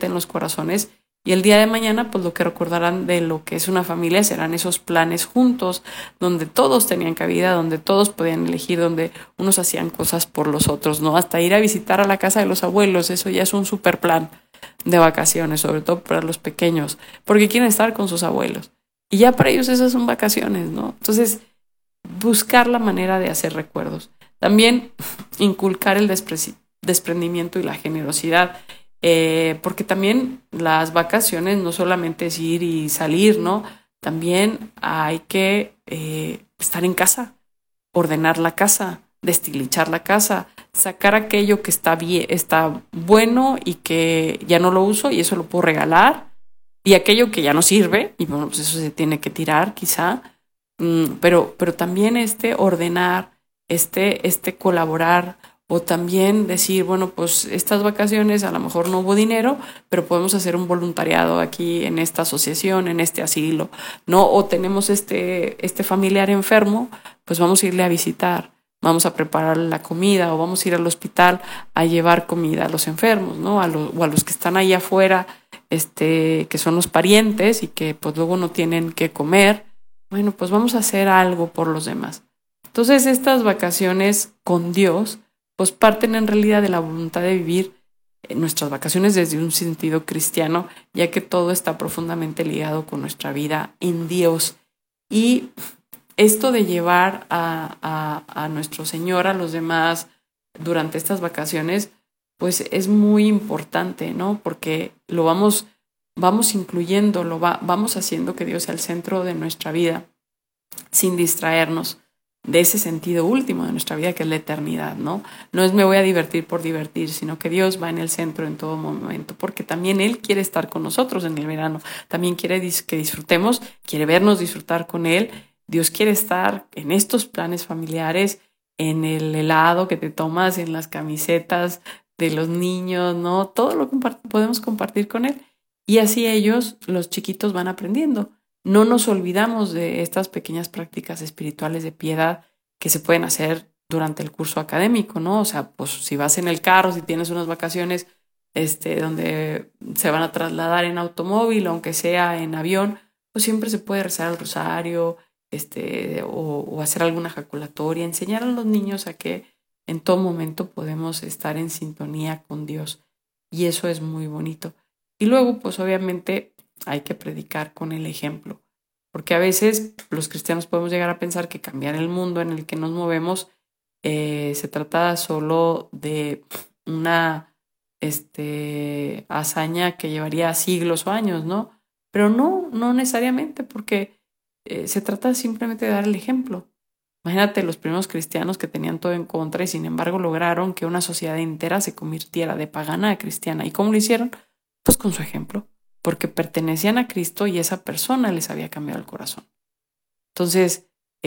presente en los corazones. Y el día de mañana, pues lo que recordarán de lo que es una familia serán esos planes juntos, donde todos tenían cabida, donde todos podían elegir, donde unos hacían cosas por los otros, ¿no? Hasta ir a visitar a la casa de los abuelos, eso ya es un super plan de vacaciones, sobre todo para los pequeños, porque quieren estar con sus abuelos. Y ya para ellos esas son vacaciones, ¿no? Entonces, buscar la manera de hacer recuerdos. También inculcar el desprendimiento y la generosidad, porque también las vacaciones no solamente es ir y salir, ¿no? También hay que estar en casa, ordenar la casa, destilichar la casa, sacar aquello que está bien, está bueno y que ya no lo uso y eso lo puedo regalar, y aquello que ya no sirve, y bueno, pues eso se tiene que tirar quizá, pero también ordenar, colaborar, o también decir, bueno, pues estas vacaciones a lo mejor no hubo dinero, pero podemos hacer un voluntariado aquí en esta asociación, en este asilo, ¿no? O tenemos este familiar enfermo, pues vamos a irle a visitar, vamos a preparar la comida, o vamos a ir al hospital a llevar comida a los enfermos, ¿no? O a los que están ahí afuera, que son los parientes y que pues luego no tienen que comer. Bueno, pues vamos a hacer algo por los demás. Entonces, estas vacaciones con Dios pues parten en realidad de la voluntad de vivir nuestras vacaciones desde un sentido cristiano, ya que todo está profundamente ligado con nuestra vida en Dios. Y esto de llevar a nuestro Señor a los demás durante estas vacaciones, pues es muy importante, ¿no? Porque lo vamos incluyendo, vamos haciendo que Dios sea el centro de nuestra vida, sin distraernos de ese sentido último de nuestra vida, que es la eternidad, ¿no? No es me voy a divertir por divertir, sino que Dios va en el centro en todo momento, porque también Él quiere estar con nosotros en el verano, también quiere que disfrutemos, quiere vernos disfrutar con Él. Dios quiere estar en estos planes familiares, en el helado que te tomas, en las camisetas de los niños, ¿no? Todo lo que podemos compartir con Él. Y así ellos, los chiquitos, van aprendiendo. No nos olvidamos de estas pequeñas prácticas espirituales de piedad que se pueden hacer durante el curso académico, ¿no? O sea, pues si vas en el carro, si tienes unas vacaciones donde se van a trasladar en automóvil, aunque sea en avión, pues siempre se puede rezar el rosario, o hacer alguna jaculatoria, enseñar a los niños a que en todo momento podemos estar en sintonía con Dios. Y eso es muy bonito. Y luego, pues obviamente hay que predicar con el ejemplo, porque a veces los cristianos podemos llegar a pensar que cambiar el mundo en el que nos movemos se trata solo de una hazaña que llevaría siglos o años, ¿no? Pero no necesariamente, porque se trata simplemente de dar el ejemplo. Imagínate los primeros cristianos que tenían todo en contra y sin embargo lograron que una sociedad entera se convirtiera de pagana a cristiana. ¿Y cómo lo hicieron? Pues con su ejemplo, porque pertenecían a Cristo y esa persona les había cambiado el corazón. Entonces,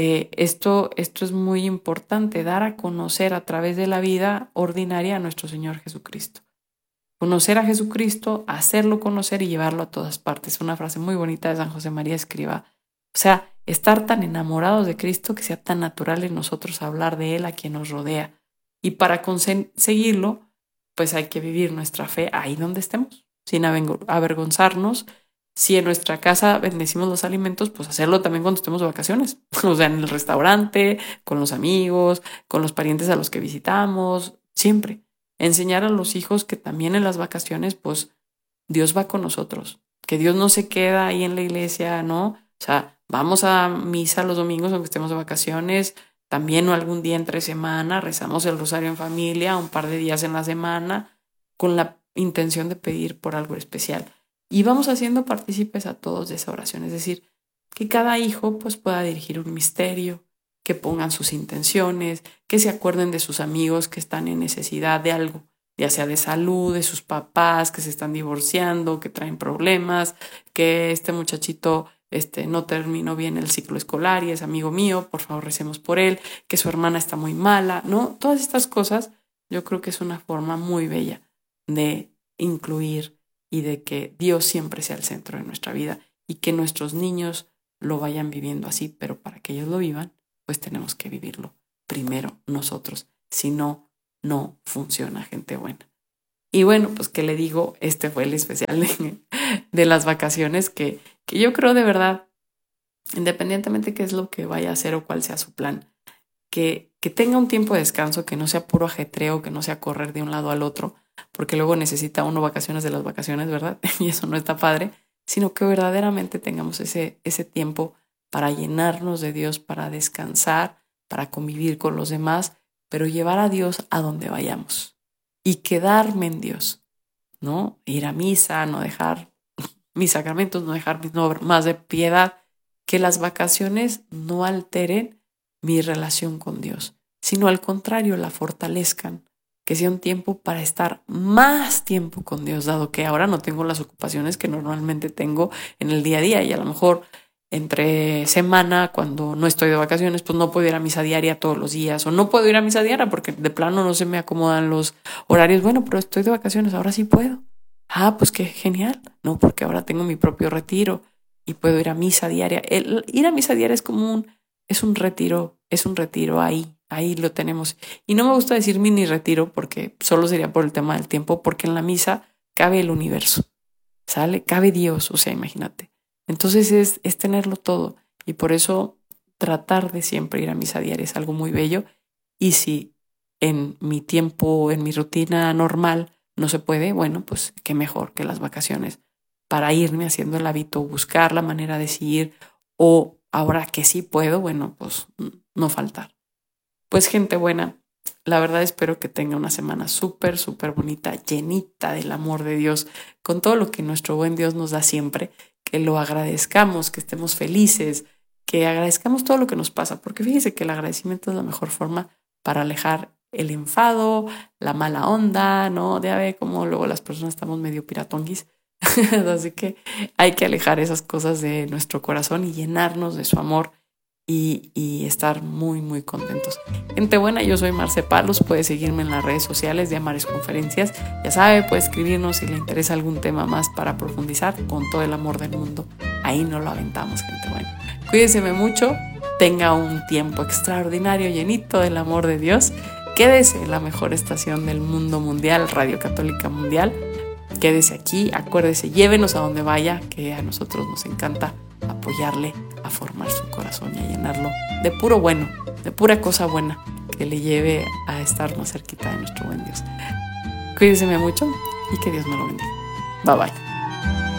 esto es muy importante, dar a conocer a través de la vida ordinaria a nuestro Señor Jesucristo. Conocer a Jesucristo, hacerlo conocer y llevarlo a todas partes. Una frase muy bonita de San José María Escrivá. O sea, estar tan enamorados de Cristo que sea tan natural en nosotros hablar de Él a quien nos rodea. Y para conseguirlo, pues hay que vivir nuestra fe ahí donde estemos, sin avergonzarnos. Si en nuestra casa bendecimos los alimentos, pues hacerlo también cuando estemos de vacaciones. O sea, en el restaurante, con los amigos, con los parientes a los que visitamos, siempre. Enseñar a los hijos que también en las vacaciones, pues Dios va con nosotros, que Dios no se queda ahí en la iglesia, ¿no? O sea, vamos a misa los domingos aunque estemos de vacaciones, también algún día entre semana, rezamos el rosario en familia, un par de días en la semana, con la intención de pedir por algo especial. Y vamos haciendo partícipes a todos de esa oración, es decir, que cada hijo pues pueda dirigir un misterio, que pongan sus intenciones, que se acuerden de sus amigos que están en necesidad de algo, ya sea de salud, de sus papás que se están divorciando, que traen problemas, que este muchachito no terminó bien el ciclo escolar y es amigo mío, por favor recemos por él, que su hermana está muy mala, ¿no? Todas estas cosas yo creo que es una forma muy bella de incluir y de que Dios siempre sea el centro de nuestra vida y que nuestros niños lo vayan viviendo así, pero para que ellos lo vivan, pues tenemos que vivirlo primero nosotros. Si no, no funciona, gente buena. Y bueno, pues qué le digo, este fue el especial de las vacaciones que yo creo de verdad, independientemente qué es lo que vaya a hacer o cuál sea su plan, que tenga un tiempo de descanso, que no sea puro ajetreo, que no sea correr de un lado al otro, porque luego necesita uno vacaciones de las vacaciones, ¿verdad? Y eso no está padre, sino que verdaderamente tengamos ese tiempo para llenarnos de Dios, para descansar, para convivir con los demás, pero llevar a Dios a donde vayamos y quedarme en Dios, ¿no? Ir a misa, no dejar mis sacramentos, no dejar mis normas de piedad, que las vacaciones no alteren mi relación con Dios, sino al contrario, la fortalezcan, que sea un tiempo para estar más tiempo con Dios, dado que ahora no tengo las ocupaciones que normalmente tengo en el día a día y a lo mejor entre semana, cuando no estoy de vacaciones, pues no puedo ir a misa diaria todos los días o no puedo ir a misa diaria porque de plano no se me acomodan los horarios. Bueno, pero estoy de vacaciones, ahora sí puedo. Ah, pues qué genial, ¿no? Porque ahora tengo mi propio retiro y puedo ir a misa diaria. El ir a misa diaria es como es un retiro ahí lo tenemos. Y no me gusta decir mini retiro porque solo sería por el tema del tiempo, porque en la misa cabe el universo, ¿sale? Cabe Dios, o sea, imagínate. Entonces es tenerlo todo y por eso tratar de siempre ir a misa diaria es algo muy bello. Y si en mi tiempo, en mi rutina normal no se puede, bueno, pues qué mejor que las vacaciones para irme haciendo el hábito, buscar la manera de seguir o ahora que sí puedo, bueno, pues no faltar. Pues gente buena, la verdad espero que tenga una semana súper, súper bonita, llenita del amor de Dios, con todo lo que nuestro buen Dios nos da siempre, que lo agradezcamos, que estemos felices, que agradezcamos todo lo que nos pasa, porque fíjese que el agradecimiento es la mejor forma para alejar el enfado, la mala onda, ¿no? Ya ve cómo luego las personas estamos medio piratonguis, así que hay que alejar esas cosas de nuestro corazón y llenarnos de su amor y estar muy, muy contentos. Gente buena, yo soy Marce Palos, puede seguirme en las redes sociales de Amares Conferencias, ya sabe, puede escribirnos si le interesa algún tema más para profundizar con todo el amor del mundo. Ahí no lo aventamos, gente buena. Cuídense mucho, tenga un tiempo extraordinario, llenito del amor de Dios. Quédese en la mejor estación del mundo mundial, Radio Católica Mundial. Quédese aquí, acuérdese, llévenos a donde vaya, que a nosotros nos encanta apoyarle a formar su corazón y a llenarlo de puro bueno, de pura cosa buena que le lleve a estar más cerquita de nuestro buen Dios. Cuídense mucho y que Dios me lo bendiga. Bye bye.